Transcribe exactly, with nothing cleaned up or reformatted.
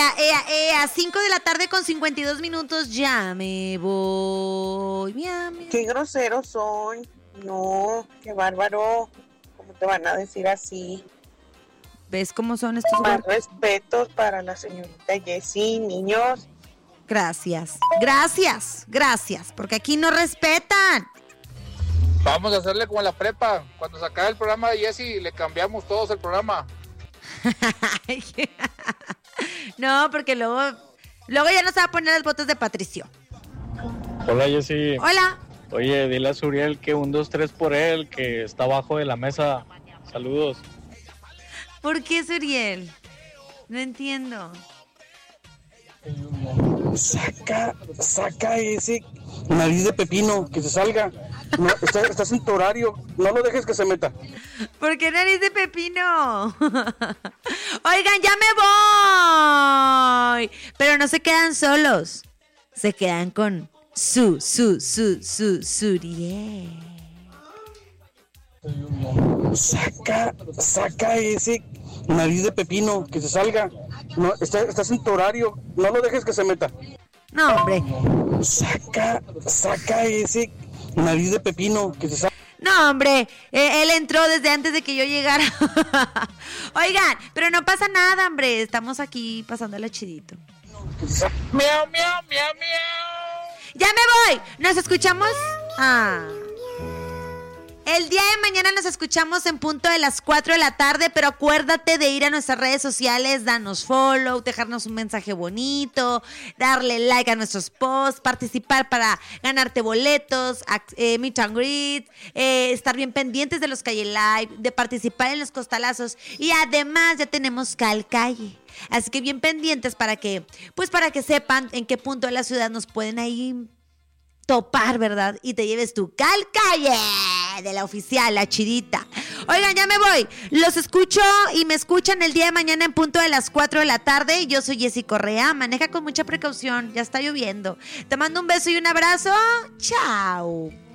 ea, ea, ea, cinco de la tarde con cincuenta y dos minutos, ya me voy, mi amigo. Qué groseros son. No, qué bárbaro. ¿Cómo te van a decir así? ¿Ves cómo son estos Más huercos? respetos para la señorita Jessie, niños. Gracias, gracias, gracias, porque aquí no respetan. Vamos a hacerle como en la prepa. Cuando se acabe el programa de Jessie, le cambiamos todos el programa. No, porque luego, luego ya no se va a poner las botas de Patricio. Hola, Jessie. Hola. Oye, dile a Suriel que un, dos, tres por él, que está abajo de la mesa. Saludos. ¿Por qué, Suriel? No entiendo. Saca, saca ese nariz de pepino, que se salga. No, está, estás en tu horario, no lo dejes que se meta. ¿Por qué nariz de pepino? Oigan, ya me voy. Pero no se quedan solos. Se quedan con su, su, su, su, Suriel. Saca, saca ese nariz de pepino, que se salga. No, está, estás en tu horario, no lo dejes que se meta. No, hombre. Saca, saca ese nariz de pepino, que se salga. No, hombre, eh, él entró desde antes de que yo llegara. Oigan, pero no pasa nada, hombre. Estamos aquí pasándola chidito. Miau, miau, miau, miau. ¡Ya me voy! ¿Nos escuchamos? Ah. El día de mañana nos escuchamos en punto de las cuatro de la tarde, pero acuérdate de ir a nuestras redes sociales, danos follow, dejarnos un mensaje bonito, darle like a nuestros posts, participar para ganarte boletos, eh, meet and greet, eh, estar bien pendientes de los Calle Live, de participar en los costalazos y además ya tenemos Cal Calle. Así que bien pendientes para que, pues para que sepan en qué punto de la ciudad nos pueden ahí topar, ¿verdad? Y te lleves tu Cal Calle de la oficial, la chidita. Oigan, ya me voy. Los escucho y me escuchan el día de mañana en punto de las cuatro de la tarde. Yo soy Jessie Correa. Maneja con mucha precaución. Ya está lloviendo. Te mando un beso y un abrazo. Chao.